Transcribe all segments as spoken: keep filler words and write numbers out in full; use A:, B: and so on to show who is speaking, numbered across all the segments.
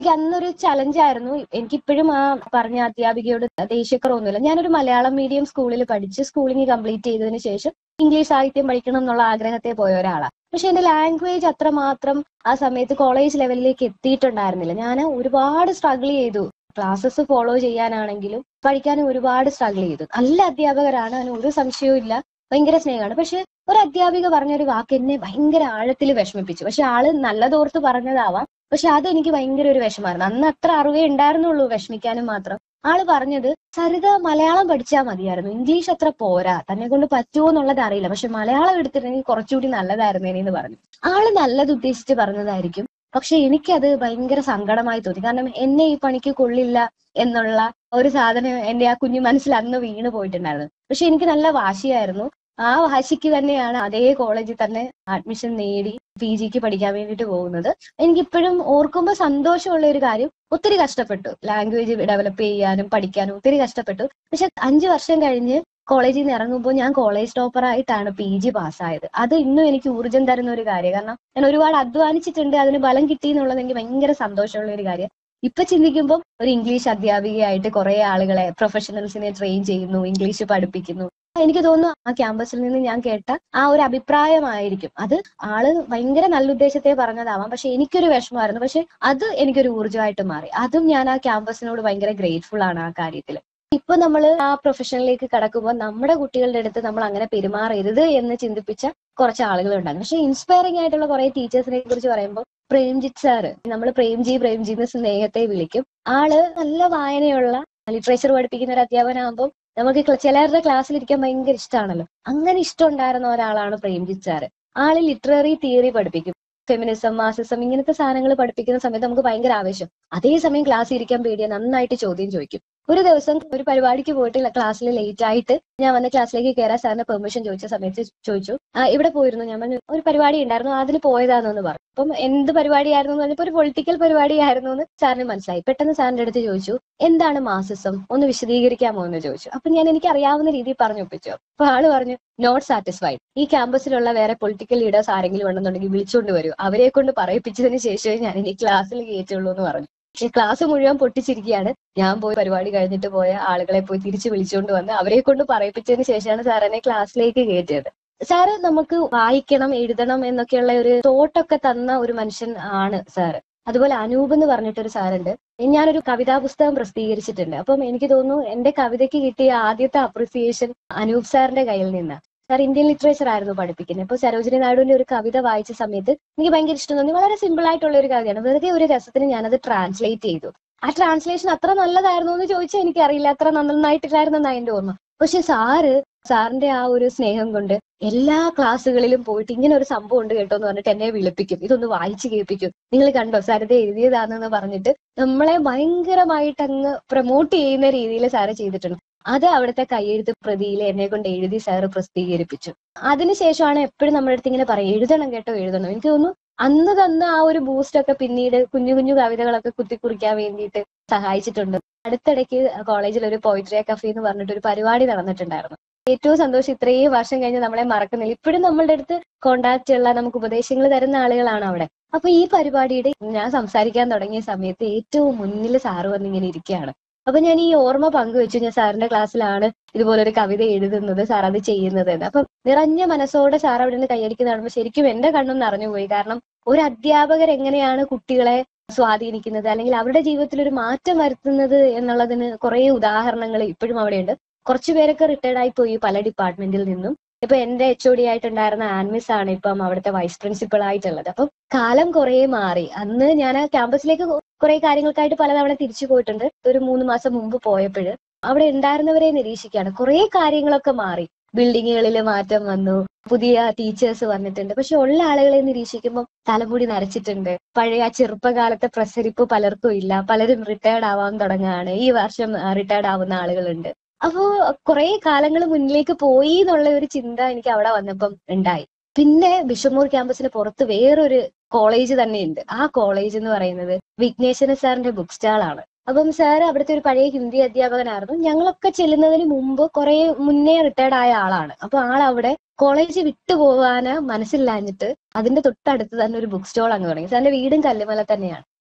A: എനിക്ക് അന്നൊരു ചലഞ്ചായിരുന്നു. എനിക്കിപ്പോഴും ആ പറഞ്ഞ അധ്യാപികയോട് ദേഷ്യക്കുറവൊന്നുമില്ല. ഞാനൊരു മലയാളം മീഡിയം സ്കൂളിൽ പഠിച്ച് സ്കൂളിംഗ് കംപ്ലീറ്റ് ചെയ്തതിന് ശേഷം ഇംഗ്ലീഷ് സാഹിത്യം പഠിക്കണം എന്നുള്ള ആഗ്രഹത്തെ പോയ ഒരാളാണ്. പക്ഷെ എന്റെ ലാംഗ്വേജ് അത്രമാത്രം ആ സമയത്ത് കോളേജ് ലെവലിലേക്ക് എത്തിയിട്ടുണ്ടായിരുന്നില്ല. ഞാൻ ഒരുപാട് സ്ട്രഗിൾ ചെയ്തു. ക്ലാസ്സസ് ഫോളോ ചെയ്യാനാണെങ്കിലും പഠിക്കാനും ഒരുപാട് സ്ട്രഗിൾ ചെയ്തു. നല്ല അധ്യാപകരാണ്, അതിന് ഒരു സംശയവും ഇല്ല. ഭയങ്കര സ്നേഹമാണ്. പക്ഷെ ഒരു അധ്യാപിക പറഞ്ഞൊരു വാക്ക് എന്നെ ഭയങ്കര ആഴത്തിൽ വിഷമിപ്പിച്ചു. പക്ഷെ ആള് നല്ലതോർത്ത് പറഞ്ഞതാവാം. പക്ഷെ അതെനിക്ക് ഭയങ്കര ഒരു വിഷമായിരുന്നു. അന്ന് അത്ര അറിവേ ഉണ്ടായിരുന്നുള്ളൂ വിഷമിക്കാനും മാത്രം. ആള് പറഞ്ഞത്, സരിത മലയാളം പഠിച്ചാൽ മതിയായിരുന്നു, ഇംഗ്ലീഷ് അത്ര പോരാ, തന്നെ കൊണ്ട് പറ്റുമോ എന്നുള്ളത് അറിയില്ല, പക്ഷെ മലയാളം എടുത്തിട്ടുണ്ടെങ്കിൽ കുറച്ചുകൂടി നല്ലതായിരുന്നേനെന്ന് പറഞ്ഞു. ആള് നല്ലത് ഉദ്ദേശിച്ച് പറഞ്ഞതായിരിക്കും. പക്ഷെ എനിക്കത് ഭയങ്കര സങ്കടമായി തോന്നി. കാരണം എന്നെ ഈ പണിക്ക് കൊള്ളില്ല എന്നുള്ള ഒരു സാധനം എന്റെ ആ കുഞ്ഞു മനസ്സിൽ അന്ന് വീണ് പോയിട്ടുണ്ടായിരുന്നു. പക്ഷെ എനിക്ക് നല്ല വാശിയായിരുന്നു. ആ വാശിക്ക് തന്നെയാണ് അതേ കോളേജിൽ തന്നെ അഡ്മിഷൻ നേടി പി ജിക്ക് പഠിക്കാൻ വേണ്ടിയിട്ട് പോകുന്നത്. എനിക്കിപ്പോഴും ഓർക്കുമ്പോൾ സന്തോഷമുള്ള ഒരു കാര്യം, ഒത്തിരി കഷ്ടപ്പെട്ടു ലാംഗ്വേജ് ഡെവലപ്പ് ചെയ്യാനും പഠിക്കാനും ഒത്തിരി കഷ്ടപ്പെട്ടു. പക്ഷെ അഞ്ചു വർഷം കഴിഞ്ഞ് കോളേജിൽ നിന്ന് ഇറങ്ങുമ്പോൾ ഞാൻ കോളേജ് ടോപ്പറായിട്ടാണ് പി ജി പാസ്സായത്. അത് ഇന്നും എനിക്ക് ഊർജ്ജം തരുന്ന ഒരു കാര്യം. കാരണം ഞാൻ ഒരുപാട് അധ്വാനിച്ചിട്ടുണ്ട്, അതിന് ബലം കിട്ടി എന്നുള്ളത് എനിക്ക് ഭയങ്കര സന്തോഷമുള്ള ഒരു കാര്യം. ഇപ്പൊ ചിന്തിക്കുമ്പോൾ ഒരു ഇംഗ്ലീഷ് അധ്യാപികയായിട്ട് കുറെ ആളുകളെ, പ്രൊഫഷണൽസിനെ ട്രെയിൻ ചെയ്യുന്നു, ഇംഗ്ലീഷ് പഠിപ്പിക്കുന്നു. എനിക്ക് തോന്നുന്നു ആ ക്യാമ്പസിൽ നിന്ന് ഞാൻ കേട്ട ആ ഒരു അഭിപ്രായമായിരിക്കും അത്. ആള് ഭയങ്കര നല്ല ഉദ്ദേശത്തെ പറഞ്ഞതാവാം, പക്ഷെ എനിക്കൊരു വിഷമമായിരുന്നു. പക്ഷെ അത് എനിക്കൊരു ഊർജ്ജമായിട്ട് മാറി. അതും ഞാൻ ആ ക്യാമ്പസിനോട് ഭയങ്കര ഗ്രേറ്റ്ഫുൾ ആണ് ആ കാര്യത്തിൽ. ഇപ്പൊ നമ്മൾ ആ പ്രൊഫഷനിലേക്ക് കടക്കുമ്പോൾ നമ്മുടെ കുട്ടികളുടെ അടുത്ത് നമ്മൾ അങ്ങനെ പെരുമാറരുത് എന്ന് ചിന്തിപ്പിച്ച കുറച്ച് ആളുകൾ ഉണ്ടാകും. പക്ഷെ ഇൻസ്പയറിംഗ് ആയിട്ടുള്ള കുറെ ടീച്ചേഴ്സിനെ കുറിച്ച് പറയുമ്പോൾ പ്രേംജിത്ത് സാറ്, നമ്മൾ പ്രേംജി പ്രേംജി എന്ന് സ്നേഹത്തെ വിളിക്കും. ആള് നല്ല വായനയുള്ള, ലിറ്ററേച്ചർ പഠിപ്പിക്കുന്ന ഒരു അധ്യാപനാകുമ്പോൾ നമുക്ക് ചിലരുടെ ക്ലാസ്സിൽ ഇരിക്കാൻ ഭയങ്കര ഇഷ്ടമാണല്ലോ. അങ്ങനെ ഇഷ്ടം ഉണ്ടായിരുന്ന ഒരാളാണ് പ്രേംജിത്ത് സാറ്. ആള് ലിറ്റററി തിയറി പഠിപ്പിക്കും. ഫെമിനിസം, മാർസിസം ഇങ്ങനത്തെ സാധനങ്ങൾ പഠിപ്പിക്കുന്ന സമയത്ത് നമുക്ക് ഭയങ്കര ആവേശം. അതേസമയം ക്ലാസ്സിൽ ഇരിക്കാൻ പേടിയ, നന്നായിട്ട് ചോദ്യം ചോദിക്കും. ഒരു ദിവസം ഒരു പരിപാടിക്ക് പോയിട്ട് ക്ലാസ്സിൽ ലേറ്റ് ആയിട്ട് ഞാൻ വന്ന് ക്ലാസ്സിലേക്ക് കയറാൻ സാറിന് പെർമിഷൻ ചോദിച്ച സമയത്ത് ചോദിച്ചു, ആ ഇവിടെ പോയിരുന്നു. ഞാൻ പറഞ്ഞു ഒരു പരിപാടി ഉണ്ടായിരുന്നു, അതിന് പോയതാണെന്ന് പറഞ്ഞു. അപ്പം എന്ത് പരിപാടിയായിരുന്നു എന്ന് പറഞ്ഞപ്പോൾ ഒരു പൊളിറ്റിക്കൽ പരിപാടിയായിരുന്നു എന്ന് സാറിന് മനസ്സിലായി. പെട്ടെന്ന് സാറിന്റെ അടുത്ത് ചോദിച്ചു, എന്താണ് മാർസിസം, ഒന്ന് വിശദീകരിക്കാമോ എന്ന് ചോദിച്ചു. അപ്പൊ ഞാൻ എനിക്ക് അറിയാവുന്ന രീതിയിൽ പറഞ്ഞു ഒപ്പിച്ചു. അപ്പൊ ആള് പറഞ്ഞു, നോട്ട് സാറ്റിസ്ഫൈഡ്, ഈ ക്യാമ്പസിലുള്ള വേറെ പൊളിറ്റിക്കൽ ലീഡേഴ്സ് ആരെങ്കിലും ഉണ്ടെന്നുണ്ടെങ്കിൽ വിളിച്ചുകൊണ്ട് വരൂ, അവരെ കൊണ്ട് പറയിപ്പിച്ചതിന് ശേഷമേ ഞാൻ ഇനി ക്ലാസ്സിൽ കയറ്റുള്ളൂ എന്ന് പറഞ്ഞു. പക്ഷെ ക്ലാസ് മുഴുവൻ പൊട്ടിച്ചിരിക്കുകയാണ്. ഞാൻ പോയി പരിപാടി കഴിഞ്ഞിട്ട് പോയ ആളുകളെ പോയി തിരിച്ചു വിളിച്ചുകൊണ്ട് വന്ന് അവരെ കൊണ്ട് പറയിപ്പിച്ചതിന് ശേഷമാണ് സാറിനെ ക്ലാസ്സിലേക്ക് കയറ്റിയത്. സാറ് നമുക്ക് വായിക്കണം, എഴുതണം എന്നൊക്കെയുള്ള ഒരു തോട്ടൊക്കെ തന്ന ഒരു മനുഷ്യൻ ആണ് സാറ്. അതുപോലെ അനൂപ് എന്ന് പറഞ്ഞിട്ടൊരു സാറുണ്ട്. ഞാനൊരു കവിതാ പുസ്തകം പ്രസിദ്ധീകരിച്ചിട്ടുണ്ട്. അപ്പം എനിക്ക് തോന്നുന്നു എന്റെ കവിതയ്ക്ക് കിട്ടിയ ആദ്യത്തെ അപ്രിസിയേഷൻ അനൂപ് സാറിന്റെ കയ്യിൽ നിന്നാണ്. സാർ ഇന്ത്യൻ ലിറ്ററേച്ചർ ആയിരുന്നു പഠിപ്പിക്കുന്നത്. ഇപ്പൊ സരോജിനി നായിഡുവിന്റെ ഒരു കവിത വായിച്ച സമയത്ത് എനിക്ക് ഭയങ്കര ഇഷ്ടം തോന്നി. വളരെ സിമ്പിൾ ആയിട്ടുള്ള ഒരു കവിതയാണ്. വെറുതെ ഒരു രസത്തിന് ഞാനത് ട്രാൻസ്ലേറ്റ് ചെയ്തു. ആ ട്രാൻസ്ലേഷൻ അത്ര നല്ലതായിരുന്നു എന്ന് ചോദിച്ചാൽ എനിക്കറിയില്ല, അത്ര നന്നായിട്ടില്ലായിരുന്നെന്നാണ് എന്റെ ഓർമ്മ. പക്ഷെ സാറ്, സാറിന്റെ ആ ഒരു സ്നേഹം കൊണ്ട് എല്ലാ ക്ലാസ്സുകളിലും പോയിട്ട് ഇങ്ങനെ ഒരു സംഭവം ഉണ്ട് കേട്ടോ എന്ന് പറഞ്ഞിട്ട് എന്നെ വിളിപ്പിക്കും, ഇതൊന്ന് വായിച്ചു കേൾപ്പിക്കും, നിങ്ങൾ കണ്ടോ സരിത എഴുതിയതാണെന്ന് പറഞ്ഞിട്ട് നമ്മളെ ഭയങ്കരമായിട്ട് അങ്ങ് പ്രൊമോട്ട് ചെയ്യുന്ന രീതിയിൽ സാറ് ചെയ്തിട്ടുണ്ട്. അത് അവിടുത്തെ കയ്യെഴുത്ത് പ്രതിയിൽ എന്നെ കൊണ്ട് എഴുതി സാറ് പ്രസിദ്ധീകരിപ്പിച്ചു. അതിനുശേഷമാണ് എപ്പോഴും നമ്മുടെ അടുത്ത് ഇങ്ങനെ പറയും, എഴുതണം കേട്ടോ എഴുതണം. എനിക്ക് തോന്നുന്നു അന്ന് തന്ന ആ ഒരു ബൂസ്റ്റ് ഒക്കെ പിന്നീട് കുഞ്ഞു കുഞ്ഞു കവിതകളൊക്കെ കുത്തിക്കുറിക്കാൻ വേണ്ടിയിട്ട് സഹായിച്ചിട്ടുണ്ട്. അടുത്തിടയ്ക്ക് കോളേജിൽ ഒരു പോയിട്രി കഫേ എന്ന് പറഞ്ഞിട്ട് ഒരു പരിപാടി നടന്നിട്ടുണ്ടായിരുന്നു. ഏറ്റവും സന്തോഷം, ഇത്രയും വർഷം കഴിഞ്ഞ് നമ്മളെ മറക്കുന്നില്ല, ഇപ്പോഴും നമ്മളുടെ അടുത്ത് കോണ്ടാക്ട് ഉള്ള, നമുക്ക് ഉപദേശങ്ങൾ തരുന്ന ആളുകളാണ് അവിടെ. അപ്പൊ ഈ പരിപാടിയുടെ ഞാൻ സംസാരിക്കാൻ തുടങ്ങിയ സമയത്ത് ഏറ്റവും മുന്നിൽ സാറ് വന്നിങ്ങനെ ഇരിക്കുകയാണ്. അപ്പൊ ഞാൻ ഈ ഓർമ്മ പങ്കുവെച്ചു, ഞാൻ സാറിന്റെ ക്ലാസ്സിലാണ് ഇതുപോലെ ഒരു കവിത എഴുതുന്നത്, സാർ അത് ചെയ്യുന്നത് എന്ന്. അപ്പം നിറഞ്ഞ മനസ്സോടെ സാർ അവിടെ നിന്ന് കൈയടിക്കുന്ന കാണുമ്പോൾ ശരിക്കും എന്റെ കണ്ണും നിറഞ്ഞുപോയി. കാരണം ഒരു അധ്യാപകർ എങ്ങനെയാണ് കുട്ടികളെ സ്വാധീനിക്കുന്നത്, അല്ലെങ്കിൽ അവരുടെ ജീവിതത്തിൽ ഒരു മാറ്റം വരുത്തുന്നത് എന്നുള്ളതിന് കുറെ ഉദാഹരണങ്ങൾ ഇപ്പോഴും അവിടെയുണ്ട്. കുറച്ചു പേരൊക്കെ റിട്ടയർഡ് ആയി പോയി പല ഡിപ്പാർട്ട്മെന്റിൽ നിന്നും. ഇപ്പൊ എന്റെ എച്ച് ഒ ഡി ആയിട്ടുണ്ടായിരുന്ന ആൻമിസ് ആണ് ഇപ്പം അവിടുത്തെ വൈസ് പ്രിൻസിപ്പൾ ആയിട്ടുള്ളത്. അപ്പം കാലം കുറെ മാറി. അന്ന് ഞാൻ ആ ക്യാമ്പസിലേക്ക് കുറെ കാര്യങ്ങൾക്കായിട്ട് പലതവണ തിരിച്ചു പോയിട്ടുണ്ട്. ഒരു മൂന്ന് മാസം മുമ്പ് പോയപ്പോൾ അവിടെ ഉണ്ടായിരുന്നവരെ നിരീക്ഷിക്കുകയാണ്. കുറെ കാര്യങ്ങളൊക്കെ മാറി, ബിൽഡിങ്ങുകളിൽ മാറ്റം വന്നു, പുതിയ ടീച്ചേഴ്സ് വന്നിട്ടുണ്ട്. പക്ഷെ ഉള്ള ആളുകളെ നിരീക്ഷിക്കുമ്പോൾ തലമുടി നരച്ചിട്ടുണ്ട്. പഴയ ആ ചെറുപ്പകാലത്തെ പ്രസരിപ്പ് പലർക്കും ഇല്ല. പലരും റിട്ടയർഡ് ആവാൻ തുടങ്ങുകയാണ്. ഈ വർഷം റിട്ടയർഡ് ആവുന്ന ആളുകളുണ്ട്. അപ്പോ കുറെ കാലങ്ങൾ മുന്നിലേക്ക് പോയി എന്നുള്ള ഒരു ചിന്ത എനിക്ക് അവിടെ വന്നപ്പം ഉണ്ടായി. പിന്നെ ബിഷമൂർ ക്യാമ്പസിന് പുറത്ത് വേറൊരു കോളേജ് തന്നെയുണ്ട്. ആ കോളേജ് എന്ന് പറയുന്നത് വിഘ്നേശ്വര സാറിന്റെ ബുക്ക് സ്റ്റാൾ ആണ്. അപ്പം സാർ അവിടുത്തെ ഒരു പഴയ ഹിന്ദി അധ്യാപകനായിരുന്നു. ഞങ്ങളൊക്കെ ചെല്ലുന്നതിന് മുമ്പ് കുറെ മുന്നേ റിട്ടയർഡ് ആയ ആളാണ്. അപ്പൊ ആൾ അവിടെ കോളേജ് വിട്ടുപോകാന് മനസ്സില്ലാഞ്ഞിട്ട് അതിന്റെ തൊട്ടടുത്ത് തന്നെ ഒരു ബുക്ക് സ്റ്റോൾ അങ്ങ് തുടങ്ങി. സാറിന്റെ വീടും കല്ലുമല തന്നെയാണ്.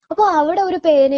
A: അപ്പോൾ അവിടെ ഒരു പേന